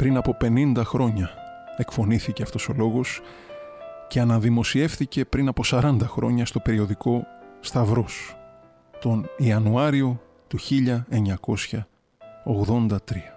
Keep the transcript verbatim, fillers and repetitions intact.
Πριν από πενήντα χρόνια εκφωνήθηκε αυτός ο λόγος και αναδημοσιεύθηκε πριν από σαράντα χρόνια στο περιοδικό Σταυρός τον Ιανουάριο του χίλια εννιακόσια ογδόντα τρία.